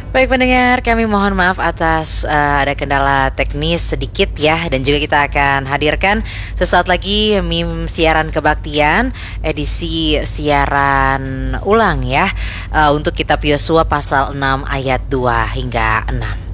Baik pendengar, kami mohon maaf atas ada kendala teknis sedikit ya. Dan juga kita akan hadirkan sesaat lagi MIM Siaran Kebaktian edisi siaran ulang ya, untuk Kitab Yosua pasal 6 ayat 2 hingga 6.